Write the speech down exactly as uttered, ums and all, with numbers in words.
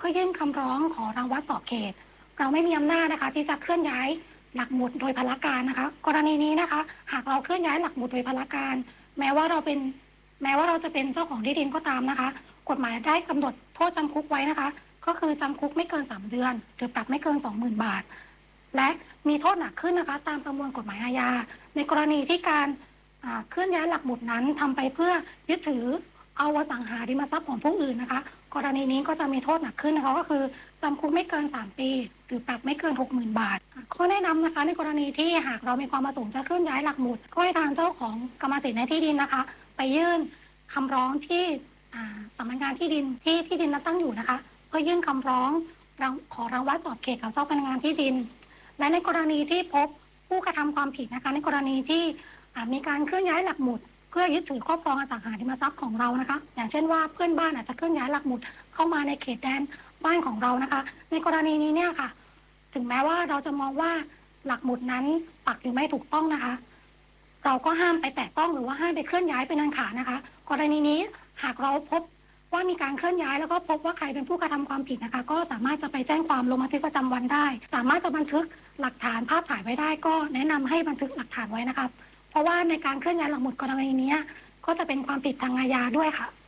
พื่อยื่นคำร้องขอรังวัดสอบเขตเราไม่มีอำนาจนะคะที่จะเคลื่อนย้ายหลักหมุดโดยพลการนะคะกรณีนี้นะคะหากเราเคลื่อนย้ายหลักหมุดโดยพลการแม้ว่าเราเป็นแม้ว่าเราจะเป็นเจ้าของที่ดินก็ตามนะคะกฎหมายได้กำหนดโทษจำคุกไว้นะคะก็คือจำคุกไม่เกินสามเดือนหรือปรับไม่เกิน สองหมื่น บาทและมีโทษหนักขึ้นนะคะตามประมวลกฎหมายอาญาในกรณีที่การเคลื่อนย้ายหลักหมุดนั้นทำไปเพื่อยึดถือเอาอสังหาริมทรัพย์ของผู้อื่นนะคะกรณีนี้ก็จะมีโทษหนักขึ้นนะคะก็คือจำคุกไม่เกินสามปีหรือปรับไม่เกิน หกหมื่น บาทข้อแนะนำนะคะในกรณีที่หากเรามีความประสงค์จะเคลื่อนย้ายหลักหมุดก็ให้ทางเจ้าของกรรมสิทธิ์ในที่ดินนะคะไปยื่นคำร้องที่สำนักงานที่ดินที่ที่ดินนั้นตั้งอยู่นะคะเพื่อยื่นคำร้องขอรังวัดสอบเขตกับเจ้าพนักงานที่ดินและในกรณีที่พบผู้กระทำความผิดนะคะในกรณีที่มีการเคลื่อนย้ายหลักหมุดเพื่อยึดถือครอบครองอสังหาริมทรัพย์ของเรานะคะอย่างเช่นว่าเพื่อนบ้านอาจจะเคลื่อนย้ายหลักหมุดเข้ามาในเขตแดนบ้านของเรานะคะในกรณีนี้เนี่ยค่ะถึงแม้ว่าเราจะมองว่าหลักหมุดนั้นปักหรือไม่ถูกต้องนะคะเราก็ห้ามไปแตะต้องหรือว่าห้ามไปเคลื่อนย้ายเป็นอันขาดนะคะกรณีนี้หากเราพบว่ามีการเคลื่อนย้ายแล้วก็พบว่าใครเป็นผู้กระทำความผิดนะคะก็สามารถจะไปแจ้งความลงบันทึกประจำวันได้สามารถจะบันทึกหลักฐานภาพถ่ายไว้ได้ก็แนะนำให้บันทึกหลักฐานไว้นะคะเพราะว่าในการเคลื่อนย้ายหลักหมุดกรณีนี้ก็จะเป็นความผิดทางอาญาด้วยค่ะ